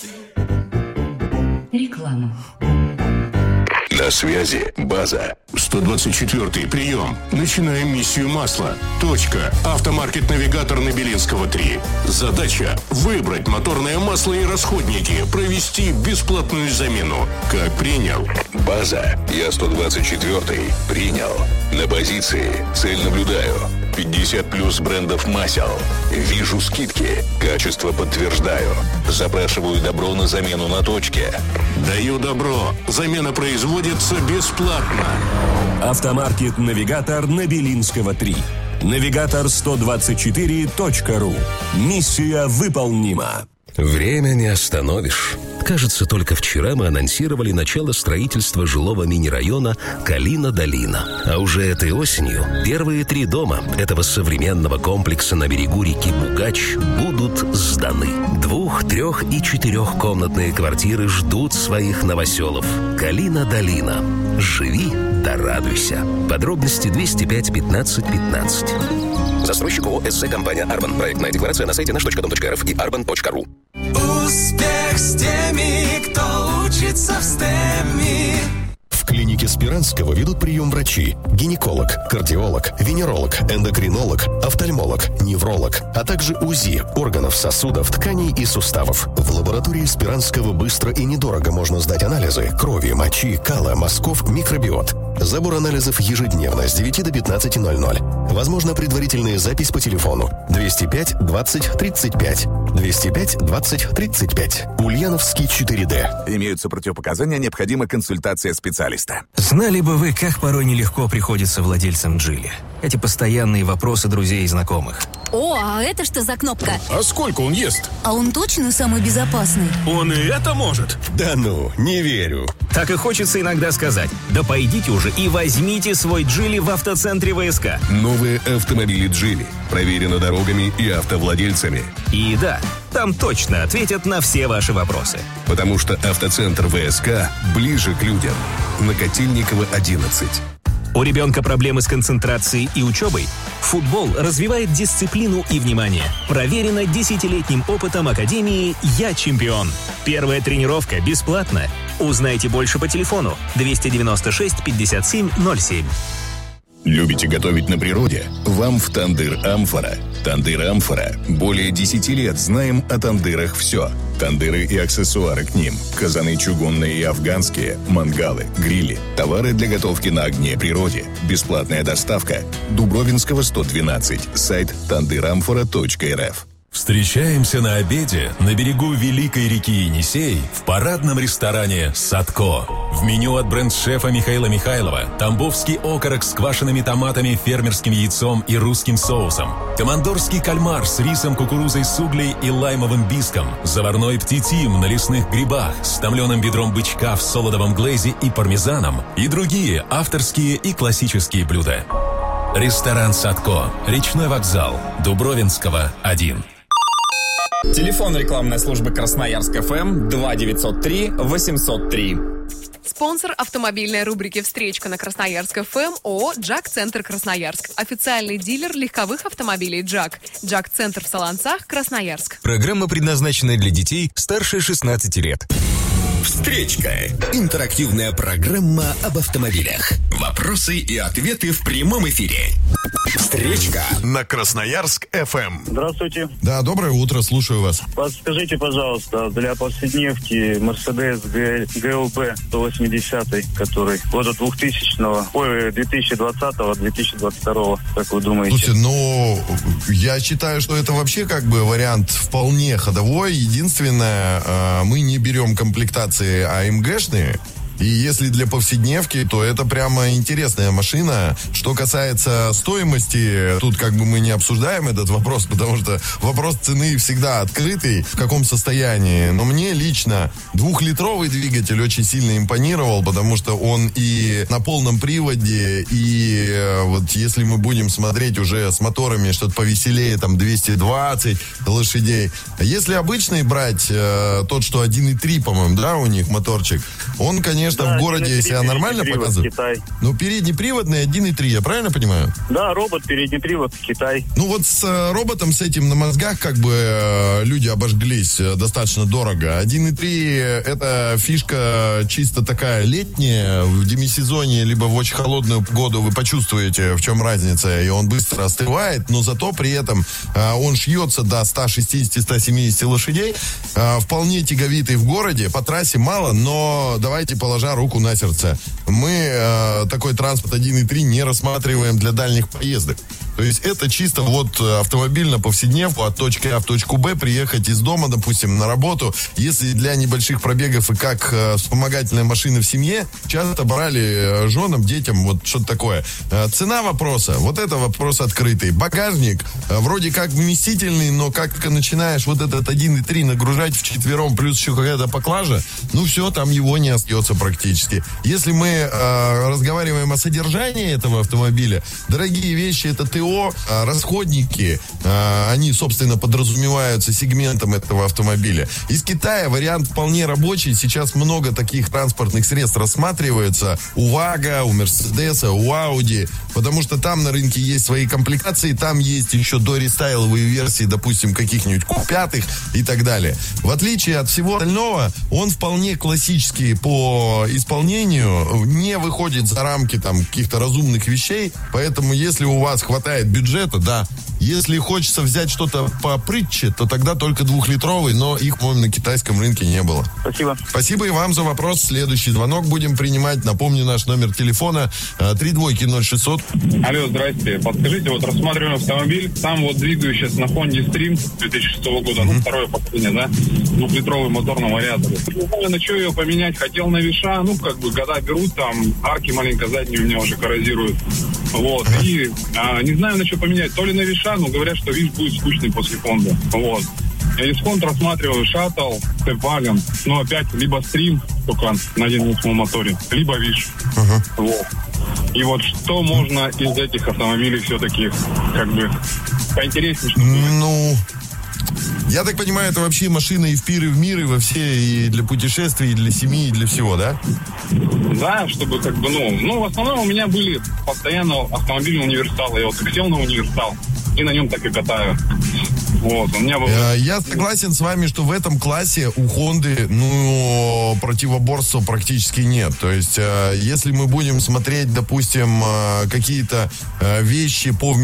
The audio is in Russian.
Реклама. На связи база. 124-й прием. Начинаем миссию масла. Точка. Автомаркет «Навигатор» на Белинского 3. Задача – выбрать моторное масло и расходники, провести бесплатную замену. Как принял? База. Я 124-й. Принял. На позиции. Цель наблюдаю. 50 плюс брендов масел. Вижу скидки. Качество подтверждаю. Запрашиваю добро на замену на точке. Даю добро. Замена производится бесплатно. Автомаркет «Навигатор» на Белинского 3. Навигатор124.ру. Миссия выполнима. Время не остановишь. Кажется, только вчера мы анонсировали начало строительства жилого мини-района Калина-Долина. А уже этой осенью первые 3 дома этого современного комплекса на берегу реки Бугач будут сданы. 2-, 3- и 4-комнатные квартиры ждут своих новоселов. Калина-Долина. Живи да радуйся. Подробности 205 15 15. Застройщик ООО «СЗ Компания Арбан». Проектная декларация на сайте наш.дом.рф и arban.ru. Успех с теми, кто учится в STEM. В клинике Спиранского ведут прием врачи: гинеколог, кардиолог, венеролог, эндокринолог, офтальмолог, невролог, а также УЗИ органов, сосудов, тканей и суставов. В лаборатории Спиранского быстро и недорого можно сдать анализы крови, мочи, кала, мазков, микробиот. Забор анализов ежедневно с 9 до 15:00. Возможна предварительная запись по телефону 205 20 35. 205 20 35. Ульяновский 4D. Имеются противопоказания, необходима консультация специалиста. Знали бы вы, как порой нелегко приходится владельцам Джили. Эти постоянные вопросы друзей и знакомых. О, а это что за кнопка? А сколько он ест? А он точно самый безопасный? Он и это может? Да ну, не верю. Так и хочется иногда сказать: да пойдите уже и возьмите свой Джили в автоцентре ВСК. Новые автомобили Джили. Проверено дорогами и автовладельцами. И да, там точно ответят на все ваши вопросы. Потому что автоцентр ВСК ближе к людям. На Котельникова 11. У ребенка проблемы с концентрацией и учебой? Футбол развивает дисциплину и внимание. Проверено 10-летним опытом Академии «Я чемпион». Первая тренировка бесплатна. Узнайте больше по телефону 296 57 07. Любите готовить на природе? Вам в «Тандыр Амфора». «Тандыр Амфора». Более 10 лет знаем о тандырах все. Тандыры и аксессуары к ним. Казаны чугунные и афганские, мангалы, грили. Товары для готовки на огне природе. Бесплатная доставка. Дубровинского 112. Сайт tandyramfora.rf. Встречаемся на обеде на берегу Великой реки Енисей в парадном ресторане «Садко». В меню от бренд-шефа Михаила Михайлова тамбовский окорок с квашеными томатами, фермерским яйцом и русским соусом, командорский кальмар с рисом, кукурузой с углей и лаймовым биском, заварной птитим на лесных грибах с томленым бедром бычка в солодовом глэзе и пармезаном и другие авторские и классические блюда. Ресторан «Садко», речной вокзал, Дубровинского, 1. Телефон рекламной службы Красноярск ФМ 2903 803. Спонсор автомобильной рубрики «Встречка» на Красноярск ФМ ООО «Джак Центр Красноярск». Официальный дилер легковых автомобилей «Джак». «Джак Центр» в Солонцах, Красноярск. Программа предназначена для детей старше 16 лет. Встречка. Интерактивная программа об автомобилях. Вопросы и ответы в прямом эфире. Встречка на Красноярск ФМ. Здравствуйте. Да, доброе утро, слушаю вас. Подскажите, пожалуйста, для повседневки Mercedes GLB 180, который года 2020-2022, как вы думаете? Слушайте, ну, я считаю, что это вообще как бы вариант вполне ходовой. Единственное, мы не берем комплектации АМГшные. И если для повседневки, то это прямо интересная машина. Что касается стоимости, тут как бы мы не обсуждаем этот вопрос, потому что вопрос цены всегда открытый, в каком состоянии. Но мне лично 2-литровый двигатель очень сильно импонировал, потому что он и на полном приводе, и вот если мы будем смотреть уже с моторами что-то повеселее, там 220 лошадей. Если обычный брать, тот, что 1.3, по-моему, да, у них моторчик, он, конечно, конечно, Да, в городе 1.3 себя нормально передний привод, показывает. Китай. Ну, переднеприводный 1.3, я правильно понимаю? Да, робот, передний привод, Китай. Ну, вот с роботом, с этим на мозгах, как бы, люди обожглись достаточно дорого. 1.3 это фишка чисто такая летняя, в демисезоне, либо в очень холодную погоду вы почувствуете, в чем разница, и он быстро остывает, но зато при этом он шьется до 160-170 лошадей, вполне тяговитый в городе, по трассе мало, но давайте, положа руку на сердце, мы такой транспорт 1.3 не рассматриваем для дальних поездок. То есть это чисто вот автомобиль на повседневку от точки А в точку Б, приехать из дома, допустим, на работу. Если для небольших пробегов и как вспомогательная машина в семье, часто брали женам, детям, вот что-то такое. Цена вопроса, вот это вопрос открытый. Багажник вроде как вместительный, но как только начинаешь вот этот 1.3 нагружать вчетвером, плюс еще какая-то поклажа, ну все, там его не остается практически. Если мы разговариваем о содержании этого автомобиля, дорогие вещи, это ТО, расходники, они, собственно, подразумеваются сегментом этого автомобиля. Из Китая вариант вполне рабочий. Сейчас много таких транспортных средств рассматривается. У ВАГа, у Мерседеса, у Ауди. Потому что там на рынке есть свои комплектации. Там есть еще дорестайловые версии, допустим, каких-нибудь Q5 и так далее. В отличие от всего остального, он вполне классический по исполнению. Не выходит за рамки там каких-то разумных вещей. Поэтому, если у вас хватает бюджета, да. Если хочется взять что-то попрытче, то тогда только 2-литровый, но их, по-моему, на китайском рынке не было. Спасибо. Спасибо и вам за вопрос. Следующий звонок будем принимать. Напомню, наш номер телефона 3200600. Алло, здрасте. Подскажите, вот рассматриваем автомобиль, там вот двигающийся на Honda Stream 2006 года, ну, второе поколение, да, 2-литровый моторный вариатор. Не знаю, на что ее поменять, хотел на Виша, ну, как бы, года берут, там, арки маленько задние у меня уже коррозируют. Вот, и не знаю, на что поменять, то ли на Виша, но говорят, что Виш будет скучный после Honda. Вот. Я из Honda рассматриваю Shuttle, Stepwagon, но опять либо Stream, только на 1.8 моторе, либо Виш. Вот. И вот что можно из этих автомобилей все-таки, как бы, поинтереснее, чтобы... Ну... Я так понимаю, это вообще машина и в пир, и в мир, и во все, и для путешествий, и для семьи, и для всего, да? Да, чтобы как бы, ну, в основном у меня были постоянно автомобили универсалы. Я вот как сел на универсал, и на нем так и катаю. Вот, у меня был... Я согласен с вами, что в этом классе у Хонды, ну, противоборства практически нет. То есть, если мы будем смотреть, допустим, какие-то вещи по